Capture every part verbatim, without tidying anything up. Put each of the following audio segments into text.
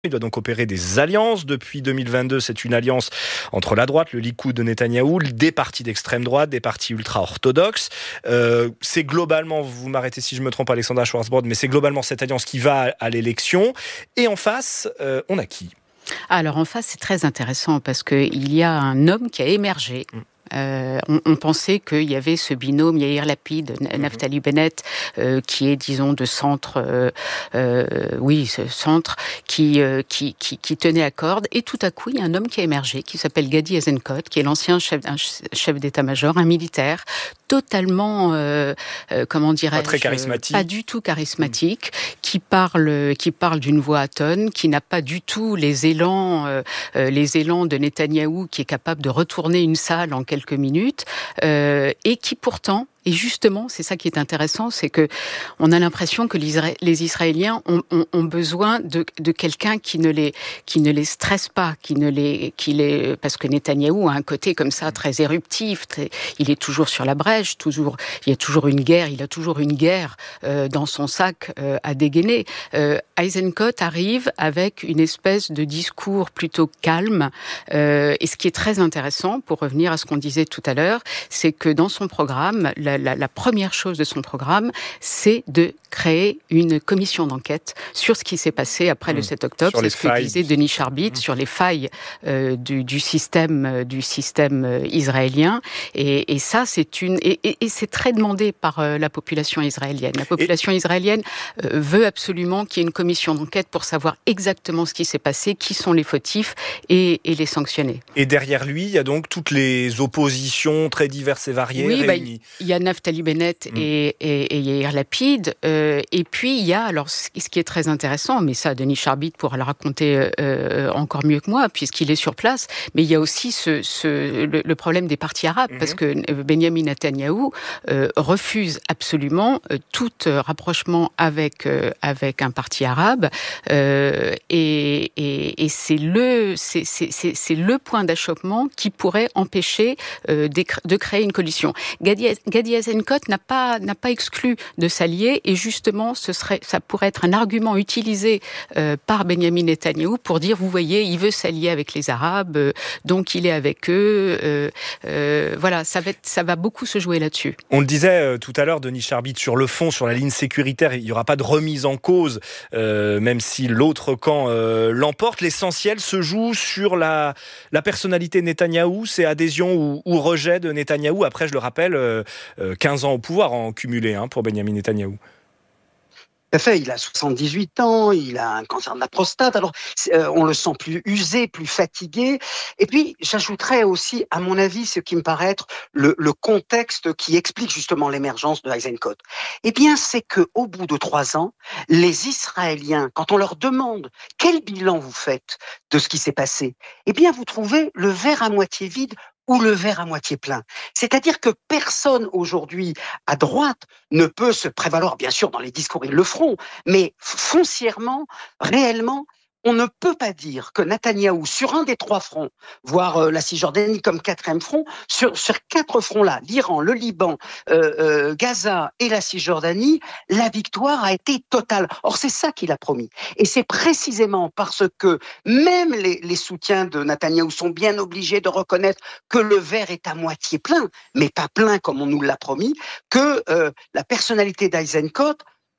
Il doit donc opérer des alliances. Depuis deux mille vingt-deux, c'est une alliance entre la droite, le Likoud de Netanyahou, des partis d'extrême droite, des partis ultra-orthodoxes. Euh, c'est globalement, vous m'arrêtez si je me trompe, Alexandra Schwarzbrod, mais c'est globalement cette alliance qui va à l'élection. Et en face, euh, on a qui ? Alors en face, c'est très intéressant parce qu'il y a un homme qui a émergé. Mmh. Euh, on, on pensait qu'il y avait ce binôme Yair Lapid, mm-hmm. Naftali Bennett, euh, qui est, disons, de centre, euh, euh, oui, ce centre qui, euh, qui, qui, qui tenait à corde. Et tout à coup, il y a un homme qui a émergé, qui s'appelle Gadi Eisenkot, qui est l'ancien chef, un chef d'état-major, un militaire, totalement, euh, euh, comment dirais-je, pas très charismatique, pas du tout charismatique, mmh. qui parle, qui parle d'une voix atone, qui n'a pas du tout les élans, euh, les élans de Netanyahou, qui est capable de retourner une salle en quelques minutes, euh, et qui pourtant, et justement, c'est ça qui est intéressant, c'est que on a l'impression que les Israéliens ont, ont, ont besoin de, de quelqu'un qui ne les qui ne les stresse pas, qui ne les qui les parce que Netanyahou a un côté comme ça très éruptif, très, il est toujours sur la brèche, toujours il y a toujours une guerre, il a toujours une guerre euh, dans son sac euh, à dégainer. Euh, Eisenkot arrive avec une espèce de discours plutôt calme, euh, et ce qui est très intéressant, pour revenir à ce qu'on disait tout à l'heure, c'est que dans son programme, la La, la, la première chose de son programme, c'est de créer une commission d'enquête sur ce qui s'est passé après mmh. le sept octobre. C'est ce que failles. disait Denis Charbit mmh. sur les failles euh, du, du système, du système euh, israélien. Et, et ça, c'est une et, et, et c'est très demandé par euh, la population israélienne. La population et... israélienne euh, veut absolument qu'il y ait une commission d'enquête pour savoir exactement ce qui s'est passé, qui sont les fautifs et, et les sanctionner. Et derrière lui, il y a donc toutes les oppositions très diverses et variées oui, réunies. Bah, il y a Naftali Bennett mmh. et, et, et Yair Lapid. Euh, et puis, il y a, alors, ce qui est très intéressant, mais ça, Denis Charbit pourra le raconter euh, encore mieux que moi, puisqu'il est sur place, mais il y a aussi ce, ce, le, le problème des partis arabes, mmh. parce que Benjamin Netanyahou euh, refuse absolument euh, tout euh, rapprochement avec, euh, avec un parti arabe, euh, et, et, et c'est, le, c'est, c'est, c'est, c'est le point d'achoppement qui pourrait empêcher euh, de créer une coalition. Gadi, Gadi Eisenkot n'a pas, n'a pas exclu de s'allier, et justement, ce serait, ça pourrait être un argument utilisé euh, par Benjamin Netanyahou pour dire, vous voyez, il veut s'allier avec les Arabes, euh, donc il est avec eux. Euh, euh, voilà, ça va, être, ça va beaucoup se jouer là-dessus. On le disait euh, tout à l'heure, Denis Charbit, sur le fond, sur la ligne sécuritaire, il n'y aura pas de remise en cause, euh, même si l'autre camp euh, l'emporte. L'essentiel se joue sur la, la personnalité de Netanyahou, c'est adhésion ou, ou rejet de Netanyahou. Après, je le rappelle, euh, quinze ans au pouvoir en cumulé hein, pour Benjamin Netanyahou. Tout à fait, il a soixante-dix-huit ans, il a un cancer de la prostate, alors euh, on le sent plus usé, plus fatigué. Et puis, j'ajouterais aussi, à mon avis, ce qui me paraît être le, le contexte qui explique justement l'émergence de Eisenkot. Eh bien, c'est qu'au bout de trois ans, les Israéliens, quand on leur demande quel bilan vous faites de ce qui s'est passé, eh bien, vous trouvez le verre à moitié vide ou le verre à moitié plein. C'est-à-dire que personne aujourd'hui à droite ne peut se prévaloir, bien sûr dans les discours ils le feront, mais foncièrement, réellement, on ne peut pas dire que Netanyahou, sur un des trois fronts, voire euh, la Cisjordanie comme quatrième front, sur, sur quatre fronts-là, l'Iran, le Liban, euh, euh, Gaza et la Cisjordanie, la victoire a été totale. Or, c'est ça qu'il a promis. Et c'est précisément parce que même les, les soutiens de Netanyahou sont bien obligés de reconnaître que le verre est à moitié plein, mais pas plein comme on nous l'a promis, que euh, la personnalité d'Eisenkot,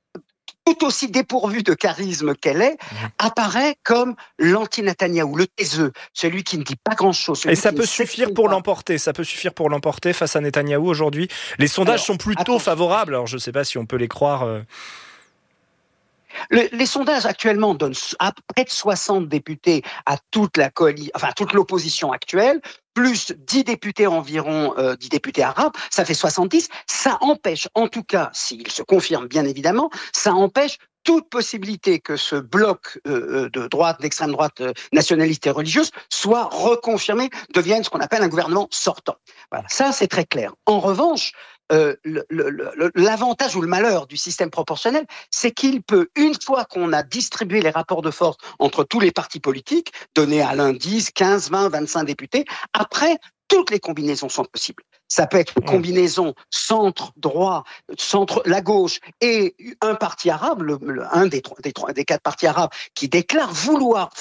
tout aussi dépourvue de charisme qu'elle est, mmh. apparaît comme l'anti-Netanyahou, le taiseux, celui qui ne dit pas grand-chose. Et ça peut suffire pour pas. l'emporter, ça peut suffire pour l'emporter face à Netanyahou aujourd'hui. Les sondages alors, sont plutôt attention. favorables, alors je ne sais pas si on peut les croire... Euh... Le, les sondages actuellement donnent à près de soixante députés à toute la coalition, enfin toute l'opposition actuelle, plus dix députés environ, euh, dix députés arabes, ça fait soixante-dix. Ça empêche, en tout cas, s'il se confirme bien évidemment, ça empêche toute possibilité que ce bloc euh, de droite, d'extrême droite euh, nationaliste et religieuse soit reconfirmé, devienne ce qu'on appelle un gouvernement sortant. Voilà, ça c'est très clair. En revanche, Euh, le, le, le, l'avantage ou le malheur du système proportionnel, c'est qu'il peut, une fois qu'on a distribué les rapports de force entre tous les partis politiques, donner à l'un dix, quinze, vingt, vingt-cinq députés, après, toutes les combinaisons sont possibles. Ça peut être une combinaison centre-droit, centre, la gauche et un parti arabe, le, le, un des, trois, des, trois, des quatre partis arabes qui déclare vouloir